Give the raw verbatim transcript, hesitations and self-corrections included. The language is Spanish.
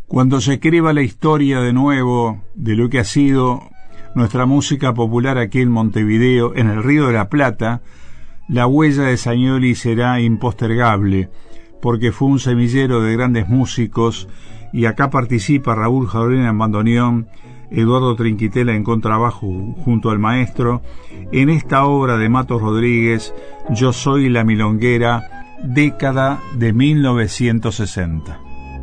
Cuando se escriba la historia de nuevo de lo que ha sido nuestra música popular aquí en Montevideo, en el Río de la Plata, la huella de Sagnoli será impostergable, porque fue un semillero de grandes músicos, y acá participa Raúl Jauregui en bandoneón, Eduardo Trinquitela en contrabajo junto al maestro, en esta obra de Matos Rodríguez, Yo soy la milonguera, década de mil novecientos sesenta.